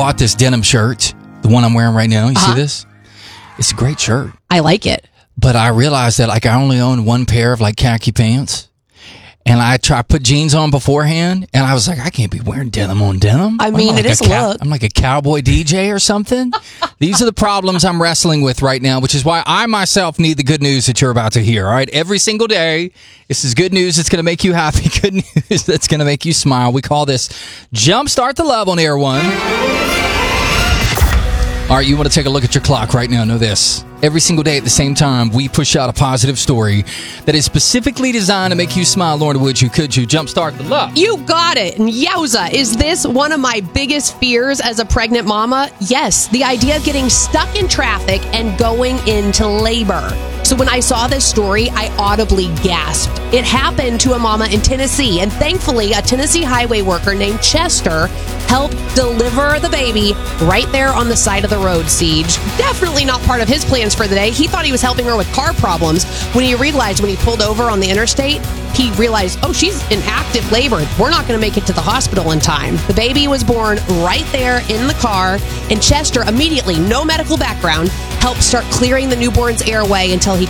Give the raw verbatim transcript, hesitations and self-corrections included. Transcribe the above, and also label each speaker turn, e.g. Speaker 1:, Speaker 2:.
Speaker 1: bought this denim shirt, the one I'm wearing right now. You
Speaker 2: Uh-huh.
Speaker 1: see this? It's a great shirt.
Speaker 2: I like it.
Speaker 1: But I realized that like I only own one pair of like khaki pants. And I try put jeans on beforehand, and I was like, I can't be wearing denim on denim.
Speaker 2: I mean,
Speaker 1: I'm like
Speaker 2: it is
Speaker 1: a cow-
Speaker 2: look.
Speaker 1: I'm like a cowboy D J or something. These are the problems I'm wrestling with right now, which is why I myself need the good news that you're about to hear. All right, every single day, this is good news that's going to make you happy. Good news that's going to make you smile. We call this Jumpstart the Love on Air One. All right, you want to take a look at your clock right now. Know this. Every single day at the same time, we push out a positive story that is specifically designed to make you smile. Lauren, would you, could you jumpstart the love?
Speaker 2: You got it. And yowza, is this one of my biggest fears as a pregnant mama? Yes, the idea of getting stuck in traffic and going into labor. So when I saw this story, I audibly gasped. It happened to a mama in Tennessee, and thankfully, a Tennessee highway worker named Chester helped deliver the baby right there on the side of the road. Siege. Definitely not part of his plans for the day. He thought he was helping her with car problems when he realized when he pulled over on the interstate, he realized, oh, she's in active labor. We're not going to make it to the hospital in time. The baby was born right there in the car, and Chester immediately, no medical background, helped start clearing the newborn's airway until he